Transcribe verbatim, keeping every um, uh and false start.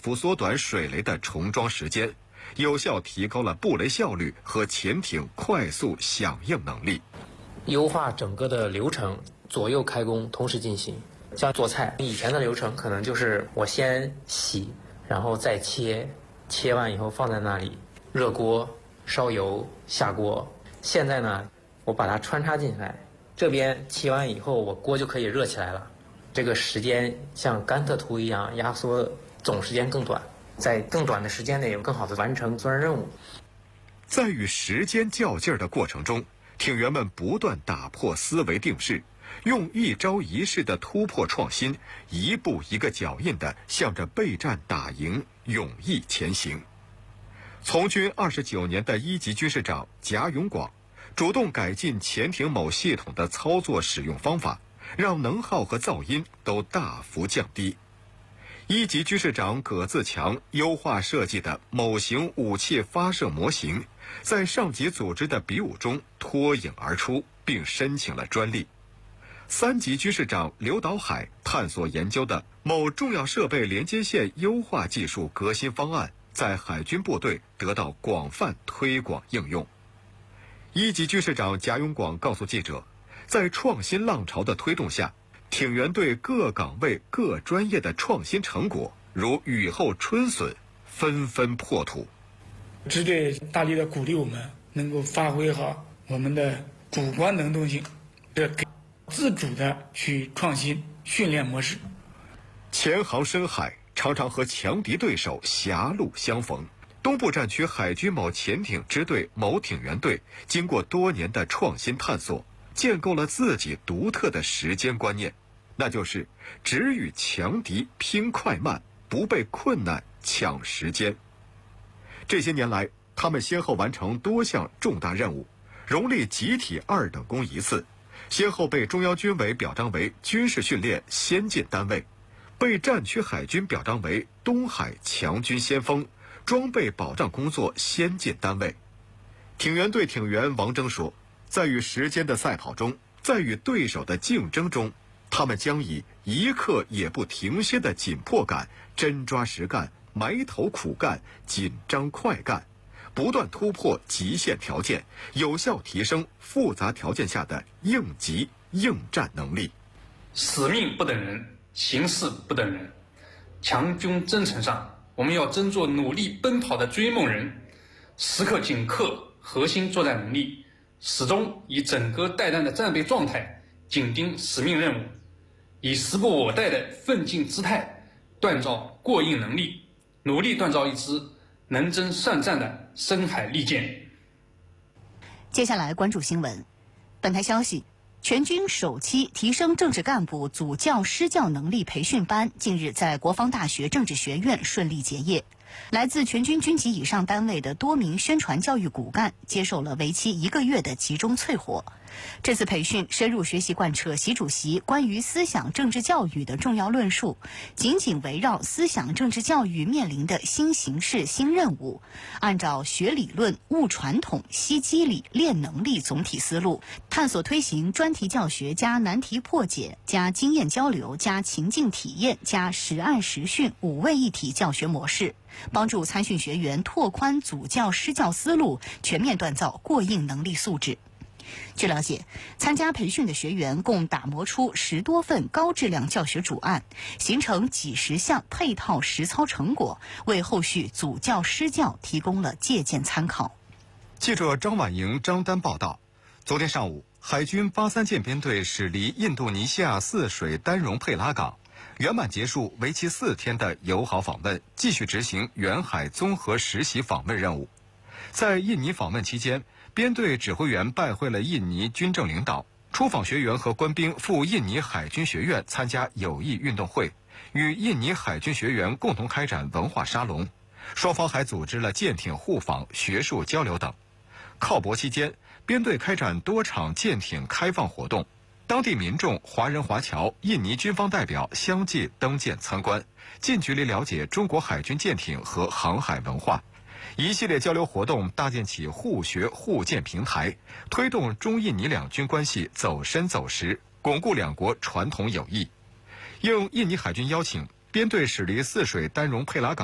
幅缩短水雷的重装时间，有效提高了布雷效率和潜艇快速响应能力。 优化整个的流程，左右开工同时进行。像做菜，以前的流程可能就是我先洗，然后再切，切完以后放在那里，热锅烧油下锅。现在呢，我把它穿插进来，这边切完以后，我锅就可以热起来了。这个时间像甘特图一样压缩，总时间更短，在更短的时间内更好的完成作战任务。 在与时间较劲儿的过程中，艇员们不断打破思维定式，用一招一式的突破创新，一步一个脚印地向着备战打赢勇毅前行。从军二十九年的一级军事长贾永广主动改进潜艇某系统的操作使用方法，让能耗和噪音都大幅降低。一级军事长葛自强优化设计的某型武器发射模型，在上级组织的比武中脱颖而出，并申请了专利。三级军事长刘导海探索研究的某重要设备连接线优化技术革新方案，在海军部队得到广泛推广应用。一级军事长贾永广告诉记者，在创新浪潮的推动下，艇员对各岗位各专业的创新成果如雨后春笋，纷纷破土。 支队大力的鼓励我们能够发挥好我们的主观能动性，这自主的去创新训练模式。 潜航深海，常常和强敌对手狭路相逢。东部战区海军某潜艇支队某艇员队经过多年的创新探索，建构了自己独特的时间观念，那就是只与强敌拼快慢，不被困难抢时间。这些年来，他们先后完成多项重大任务，荣立集体二等功一次，先后被中央军委表彰为军事训练先进单位，被战区海军表彰为东海强军先锋、装备保障工作先进单位。艇员队艇员王征说，在与时间的赛跑中，在与对手的竞争中，他们将以一刻也不停歇的紧迫感，真抓实干，埋头苦干，紧张快干，不断突破极限条件，有效提升复杂条件下的应急应战能力。 使命不等人，形势不等人。强军征程上，我们要争做努力奔跑的追梦人，时刻紧刻核心作战能力，始终以整个带弹的战备状态紧盯使命任务，以时不我待的奋进姿态锻造过硬能力，努力锻造一支能征善战的深海利剑。 接下来关注新闻。本台消息，全军首期提升政治干部组教施教能力培训班近日在国防大学政治学院顺利结业。来自全军军级以上单位的多名宣传教育骨干接受了为期一个月的集中淬火。这次培训深入学习贯彻习主席关于思想政治教育的重要论述，紧紧围绕思想政治教育面临的新形势新任务，按照学理论、悟传统、吸机理、练能力总体思路，探索推行专题教学加难题破解加经验交流加情境体验加实案实训五位一体教学模式，帮助参训学员拓宽组教施教思路，全面锻造过硬能力素质。据了解，参加培训的学员共打磨出十多份高质量教学主案，形成几十项配套实操成果，为后续组教施教提供了借鉴参考。 记者张婉莹、张丹报道，昨天上午，海军八三舰编队驶离印度尼西亚泗水丹戎佩拉港，圆满结束为期四天的友好访问，继续执行远海综合实习访问任务。在印尼访问期间，编队指挥员拜会了印尼军政领导，出访学员和官兵赴印尼海军学院参加友谊运动会，与印尼海军学员共同开展文化沙龙。双方还组织了舰艇互访、学术交流等。靠泊期间，编队开展多场舰艇开放活动，当地民众、华人华侨、印尼军方代表相继登舰参观，近距离了解中国海军舰艇和航海文化。一系列交流活动搭建起互学互鉴平台，推动中印尼两军关系走深走实，巩固两国传统友谊。应印尼海军邀请，编队驶离泗水丹戎佩拉港